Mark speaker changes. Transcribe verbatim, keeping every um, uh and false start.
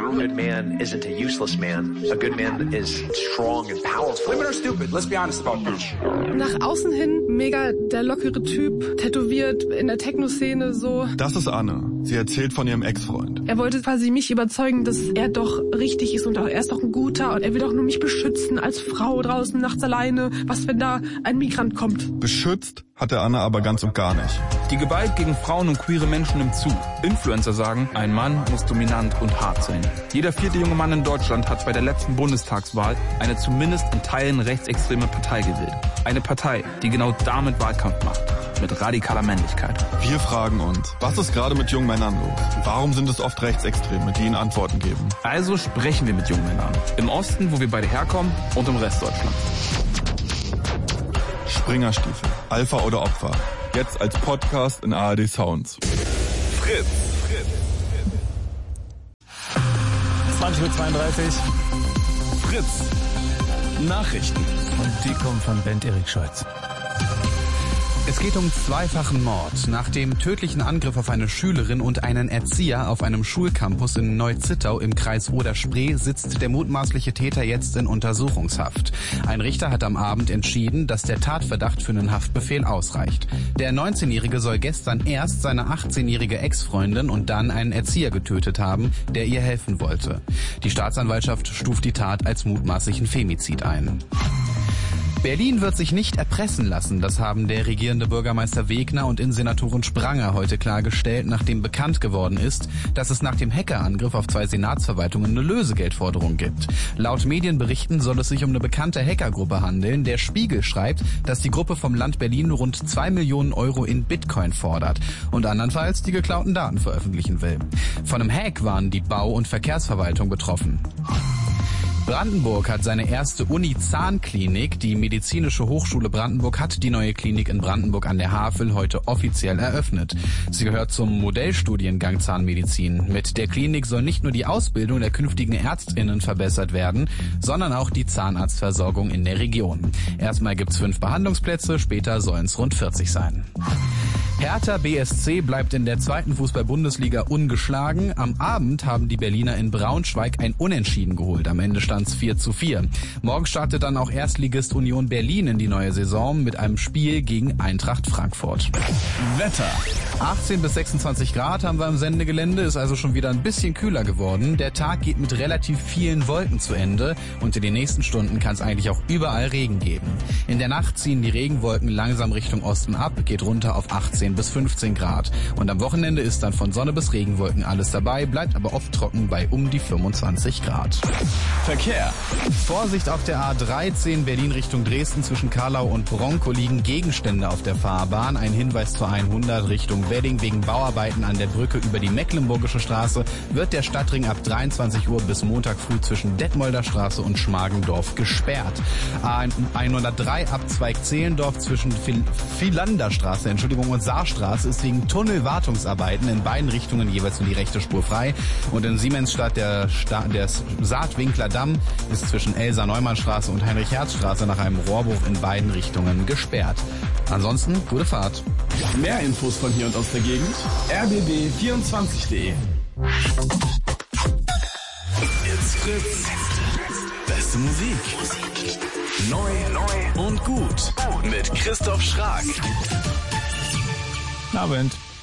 Speaker 1: good man isn't a useless man. A good man is strong and powerful.
Speaker 2: Women are stupid. Let's be honest about this.
Speaker 3: Nach außen hin mega der lockere Typ, tätowiert in der Techno-Szene so.
Speaker 4: Das ist Anne. Sie erzählt von ihrem Ex-Freund.
Speaker 3: Er wollte quasi mich überzeugen, dass er doch richtig ist und er ist doch ein guter und er will doch nur mich beschützen als Frau draußen nachts alleine. Was, wenn da ein Migrant kommt?
Speaker 4: Beschützt hat der Anne aber ganz und gar nicht.
Speaker 5: Die Gewalt gegen Frauen und queere Menschen nimmt zu. Influencer sagen, ein Mann muss dominant und hart sein. Jeder vierte junge Mann in Deutschland hat bei der letzten Bundestagswahl eine zumindest in Teilen rechtsextreme Partei gewählt. Eine Partei, die genau damit Wahlkampf macht. Mit radikaler Männlichkeit.
Speaker 4: Wir fragen uns, was ist gerade mit jungen Männern los? Warum sind es oft Rechtsextreme, die ihnen Antworten geben?
Speaker 5: Also sprechen wir mit jungen Männern. Im Osten, wo wir beide herkommen, und im Rest Deutschlands.
Speaker 4: Springerstiefel, Alpha oder Opfer. Jetzt als Podcast in A R D Sounds.
Speaker 6: Fritz.
Speaker 7: zwanzig Uhr zweiunddreißig.
Speaker 6: Fritz. Nachrichten.
Speaker 7: Und die kommen von Bent Erik Scholz.
Speaker 8: Es geht um zweifachen Mord. Nach dem tödlichen Angriff auf eine Schülerin und einen Erzieher auf einem Schulcampus in Neu-Zittau im Kreis Oder-Spree sitzt der mutmaßliche Täter jetzt in Untersuchungshaft. Ein Richter hat am Abend entschieden, dass der Tatverdacht für einen Haftbefehl ausreicht. Der neunzehnjährige soll gestern erst seine achtzehnjährige Ex-Freundin und dann einen Erzieher getötet haben, der ihr helfen wollte. Die Staatsanwaltschaft stuft die Tat als mutmaßlichen Femizid ein. Berlin wird sich nicht erpressen lassen, das haben der regierende Bürgermeister Wegner und Innensenatorin Spranger heute klargestellt, nachdem bekannt geworden ist, dass es nach dem Hackerangriff auf zwei Senatsverwaltungen eine Lösegeldforderung gibt. Laut Medienberichten soll es sich um eine bekannte Hackergruppe handeln. Der Spiegel schreibt, dass die Gruppe vom Land Berlin rund zwei Millionen Euro in Bitcoin fordert und andernfalls die geklauten Daten veröffentlichen will. Von einem Hack waren die Bau- und Verkehrsverwaltung betroffen. Brandenburg hat seine erste Uni-Zahnklinik. Die Medizinische Hochschule Brandenburg hat die neue Klinik in Brandenburg an der Havel heute offiziell eröffnet. Sie gehört zum Modellstudiengang Zahnmedizin. Mit der Klinik soll nicht nur die Ausbildung der künftigen ÄrztInnen verbessert werden, sondern auch die Zahnarztversorgung in der Region. Erstmal gibt's fünf Behandlungsplätze, später sollen es rund vierzig sein. Hertha B S C bleibt in der zweiten Fußball-Bundesliga ungeschlagen. Am Abend haben die Berliner in Braunschweig ein Unentschieden geholt. Am Ende stand es vier zu vier. Morgen startet dann auch Erstligist Union Berlin in die neue Saison mit einem Spiel gegen Eintracht Frankfurt.
Speaker 6: Wetter.
Speaker 8: achtzehn bis sechsundzwanzig Grad haben wir im Sendegelände, ist also schon wieder ein bisschen kühler geworden. Der Tag geht mit relativ vielen Wolken zu Ende und in den nächsten Stunden kann es eigentlich auch überall Regen geben. In der Nacht ziehen die Regenwolken langsam Richtung Osten ab, geht runter auf achtzehn bis fünfzehn Grad. Und am Wochenende ist dann von Sonne bis Regenwolken alles dabei, bleibt aber oft trocken bei um die fünfundzwanzig Grad.
Speaker 6: Verkehr.
Speaker 8: Vorsicht auf der A dreizehn Berlin Richtung Dresden zwischen Karlau und Bronco liegen Gegenstände auf der Fahrbahn. Ein Hinweis zur hundert Richtung Wedding wegen Bauarbeiten an der Brücke über die Mecklenburgische Straße wird der Stadtring ab dreiundzwanzig Uhr bis Montag früh zwischen Detmolder Straße und Schmargendorf gesperrt. A hundertdrei Abzweig Zehlendorf zwischen Vielander Straße, Entschuldigung, und Saarstraße ist wegen Tunnelwartungsarbeiten in beiden Richtungen jeweils nur die rechte Spur frei. Und in Siemensstadt der, Sta- der Saatwinkler Damm ist zwischen Elsa-Neumann-Straße und Heinrich-Herz-Straße nach einem Rohrbruch in beiden Richtungen gesperrt. Ansonsten gute Fahrt.
Speaker 6: Mehr Infos von hier und aus der Gegend. r b b vierundzwanzig punkt d e. It's Fritz. Beste Musik. Neu, neu und gut. Mit Christoph Schrag.
Speaker 7: Guten Abend.